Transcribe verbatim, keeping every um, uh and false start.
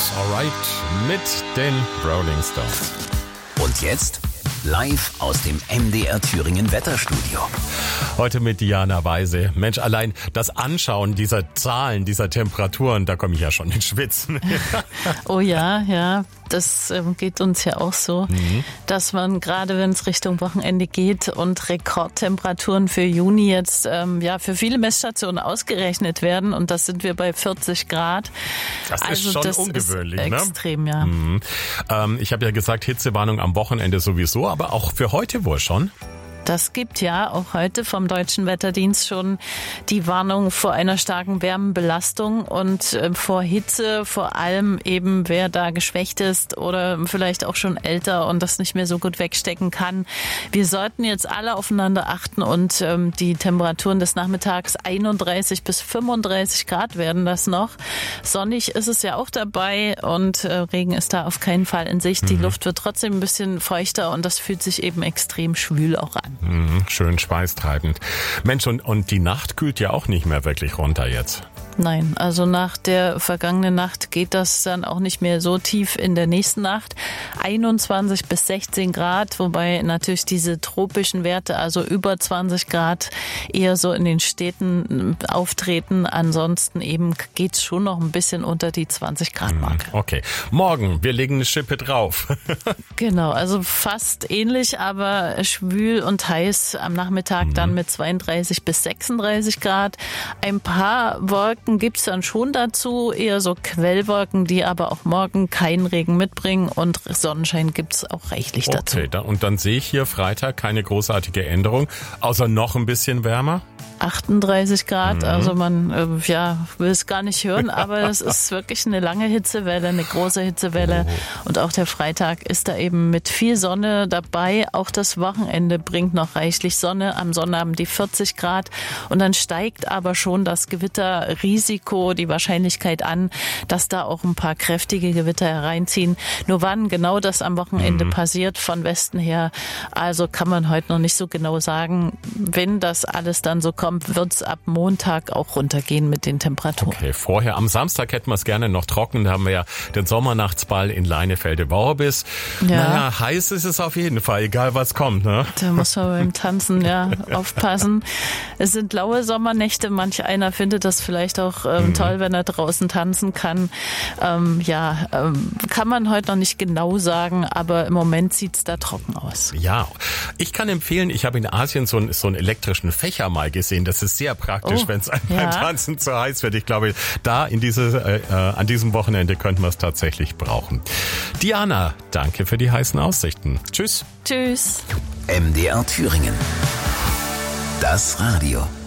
It's Alright mit den Rolling Stones. Und jetzt live aus dem M D R Thüringen Wetterstudio. Heute mit Diana Weise. Mensch, allein das Anschauen dieser Zahlen, dieser Temperaturen, da komme ich ja schon ins Schwitzen. Oh ja, ja, das ähm, geht uns ja auch so, mhm. dass man gerade, wenn es Richtung Wochenende geht und Rekordtemperaturen für Juni jetzt ähm, ja für viele Messstationen ausgerechnet werden, und das sind wir bei vierzig Grad. Das ist also schon das ungewöhnlich, ist ne? Extrem, ja. Mhm. Ähm, ich habe ja gesagt, Hitzewarnung am Wochenende sowieso, aber auch für heute wohl schon. Das gibt ja auch heute vom Deutschen Wetterdienst schon die Warnung vor einer starken Wärmebelastung und äh, vor Hitze, vor allem eben wer da geschwächt ist oder vielleicht auch schon älter und das nicht mehr so gut wegstecken kann. Wir sollten jetzt alle aufeinander achten und ähm, die Temperaturen des Nachmittags einunddreißig bis fünfunddreißig Grad werden das noch. Sonnig ist es ja auch dabei und äh, Regen ist da auf keinen Fall in Sicht. Die mhm. Luft wird trotzdem ein bisschen feuchter und das fühlt sich eben extrem schwül auch an. Mhm, schön schweißtreibend. Mensch, und, und die Nacht kühlt ja auch nicht mehr wirklich runter jetzt. Nein, also nach der vergangenen Nacht geht das dann auch nicht mehr so tief in der nächsten Nacht. einundzwanzig bis sechzehn Grad, wobei natürlich diese tropischen Werte, also über zwanzig Grad, eher so in den Städten auftreten. Ansonsten eben geht's schon noch ein bisschen unter die zwanzig Grad Marke. Okay, morgen, wir legen eine Schippe drauf. Genau, also fast ähnlich, aber schwül und heiß am Nachmittag mhm. dann mit zweiunddreißig bis sechsunddreißig Grad. Ein paar Wolken gibt's dann schon dazu, eher so Quellwolken, die aber auch morgen keinen Regen mitbringen, und Sonnenschein gibt's auch reichlich dazu. Okay, da, und dann sehe ich hier Freitag keine großartige Änderung, außer noch ein bisschen wärmer. achtunddreißig Grad, mhm. also man äh, ja, will es gar nicht hören, aber es ist wirklich eine lange Hitzewelle, eine große Hitzewelle, oh. und auch der Freitag ist da eben mit viel Sonne dabei. Auch das Wochenende bringt noch reichlich Sonne, am Sonnabend die vierzig Grad, und dann steigt aber schon das Gewitterrisiko, die Wahrscheinlichkeit an, dass da auch ein paar kräftige Gewitter hereinziehen. Nur wann genau das am Wochenende mhm. passiert, von Westen her, also kann man heute noch nicht so genau sagen. Wenn das alles dann so kommt, wird es ab Montag auch runtergehen mit den Temperaturen. Okay, vorher am Samstag hätten wir es gerne noch trocken. Da haben wir ja den Sommernachtsball in Leinefelde-Worbis. Ja. Naja, heiß ist es auf jeden Fall, egal was kommt, ne? Da muss man beim Tanzen ja aufpassen. Es sind laue Sommernächte. Manch einer findet das vielleicht auch ähm, mhm. toll, wenn er draußen tanzen kann. Ähm, ja, ähm, kann man heute noch nicht genau sagen, aber im Moment sieht es da trocken aus. Ja, ich kann empfehlen, ich habe in Asien so einen, so einen elektrischen Fächer mal gesehen. Das ist sehr praktisch, oh, wenn es einem ja. beim Tanzen zu heiß wird. Ich glaube, da in diese, äh, an diesem Wochenende könnten wir es tatsächlich brauchen. Diana, danke für die heißen Aussichten. Tschüss. Tschüss. M D R Thüringen. Das Radio.